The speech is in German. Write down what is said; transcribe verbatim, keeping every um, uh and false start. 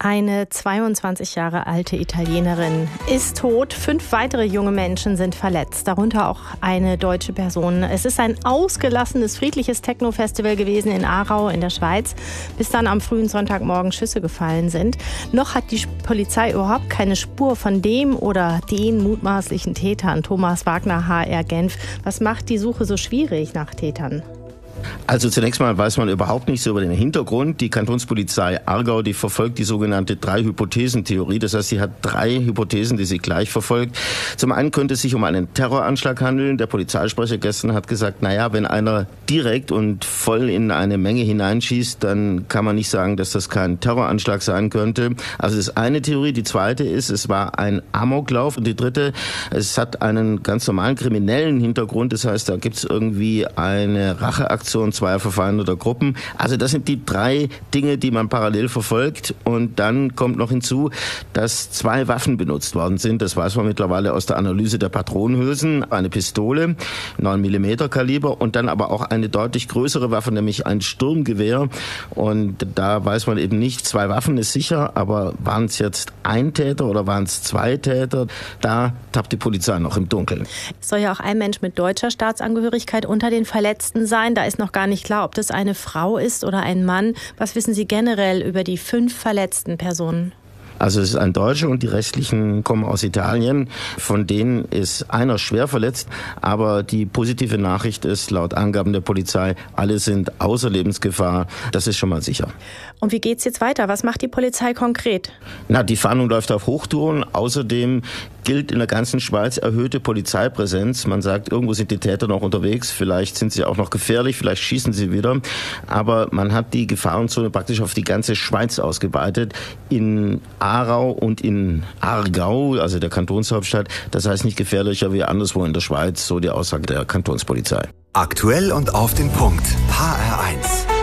Eine zweiundzwanzig Jahre alte Italienerin ist tot. Fünf weitere junge Menschen sind verletzt, darunter auch eine deutsche Person. Es ist ein ausgelassenes, friedliches Techno-Festival gewesen in Aarau in der Schweiz, bis dann am frühen Sonntagmorgen Schüsse gefallen sind. Noch hat die Polizei überhaupt keine Spur von dem oder den mutmaßlichen Tätern. Thomas Wagner, H R Genf. Was macht die Suche so schwierig nach Tätern? Also zunächst mal weiß man überhaupt nichts über den Hintergrund. Die Kantonspolizei Aargau, die verfolgt die sogenannte Drei-Hypothesen-Theorie. Das heißt, sie hat drei Hypothesen, die sie gleich verfolgt. Zum einen könnte es sich um einen Terroranschlag handeln. Der Polizeisprecher gestern hat gesagt, naja, wenn einer direkt und voll in eine Menge hineinschießt, dann kann man nicht sagen, dass das kein Terroranschlag sein könnte. Also das ist eine Theorie. Die zweite ist, es war ein Amoklauf. Und die dritte, es hat einen ganz normalen kriminellen Hintergrund. Das heißt, da gibt es irgendwie eine Racheaktion zweier verfeindeter Gruppen. Also das sind die drei Dinge, die man parallel verfolgt. Und dann kommt noch hinzu, dass zwei Waffen benutzt worden sind. Das weiß man mittlerweile aus der Analyse der Patronenhülsen. Eine Pistole, neun Millimeter Kaliber und dann aber auch eine deutlich größere Waffe, nämlich ein Sturmgewehr. Und da weiß man eben nicht, zwei Waffen ist sicher, aber waren es jetzt ein Täter oder waren es zwei Täter? Da tappt die Polizei noch im Dunkeln. Es soll ja auch ein Mensch mit deutscher Staatsangehörigkeit unter den Verletzten sein. Da ist noch gar nicht klar, ob das eine Frau ist oder ein Mann. Was wissen Sie generell über die fünf verletzten Personen? Also es ist ein Deutscher und die restlichen kommen aus Italien. Von denen ist einer schwer verletzt, aber die positive Nachricht ist, laut Angaben der Polizei, alle sind außer Lebensgefahr. Das ist schon mal sicher. Und wie geht's jetzt weiter? Was macht die Polizei konkret? Na, die Fahndung läuft auf Hochtouren. Außerdem gilt in der ganzen Schweiz erhöhte Polizeipräsenz. Man sagt, irgendwo sind die Täter noch unterwegs. Vielleicht sind sie auch noch gefährlich, vielleicht schießen sie wieder. Aber man hat die Gefahrenzone praktisch auf die ganze Schweiz ausgeweitet. In Aarau und in Aargau, also der Kantonshauptstadt. Das heißt nicht gefährlicher wie anderswo in der Schweiz, so die Aussage der Kantonspolizei. Aktuell und auf den Punkt. H R eins.